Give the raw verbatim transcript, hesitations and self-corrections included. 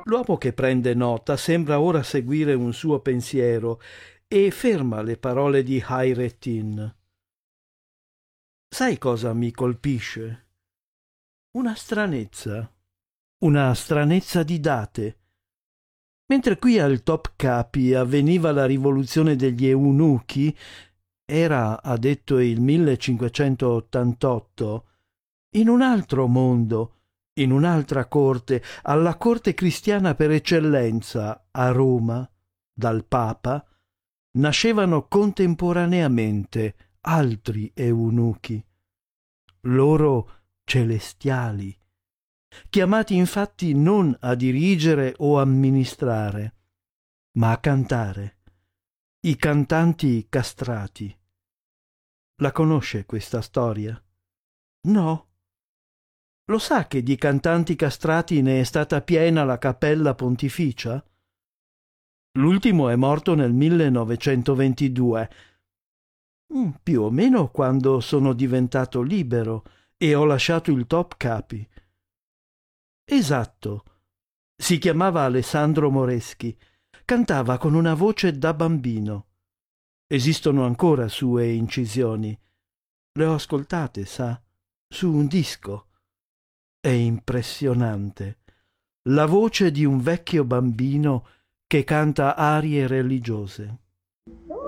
L'uomo che prende nota sembra ora seguire un suo pensiero e ferma le parole di Hayreddin. Sai cosa mi colpisce? Una stranezza. Una stranezza di date. Mentre qui al Topkapi avveniva la rivoluzione degli eunuchi, era, ha detto, il millecinquecentottantotto, in un altro mondo, in un'altra corte, alla corte cristiana per eccellenza, a Roma, dal Papa, nascevano contemporaneamente altri eunuchi, loro celestiali, chiamati infatti non a dirigere o amministrare, ma a cantare, i cantanti castrati. La conosce questa storia? No. Lo sa che di cantanti castrati ne è stata piena la cappella pontificia? L'ultimo è morto nel millenovecentoventidue, mm, più o meno quando sono diventato libero e ho lasciato il Topkapi. Esatto. Si chiamava Alessandro Moreschi. Cantava con una voce da bambino. Esistono ancora sue incisioni. Le ho ascoltate, sa, su un disco. È impressionante. La voce di un vecchio bambino che canta arie religiose.